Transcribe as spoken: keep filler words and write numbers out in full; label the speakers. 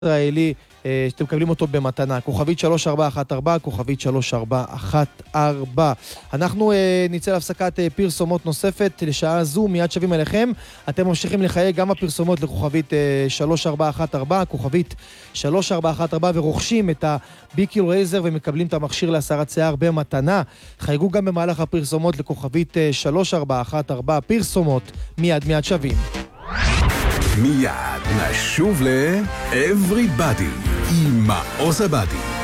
Speaker 1: ישראלי שאתם מקבלים אותו במתנה, כוכבית שלוש ארבע אחת ארבע, כוכבית שלוש ארבע אחת ארבע. אנחנו נצא להפסקת פרסומות נוספת לשעה זו, מיד שווים אליכם. אתם ממשיכים לחייג גם הפרסומות לכוכבית שלוש ארבע אחת ארבע, כוכבית שלוש ארבע אחת ארבע, ורוכשים את הביקיל רייזר ומקבלים את המכשיר להסרת שיער במתנה. חייגו גם במהלך הפרסומות לכוכבית שלוש ארבע אחת ארבע, פרסומות מיד מיד שווים.
Speaker 2: מיד נשוב ל-Everybody עם מעוז הבדי.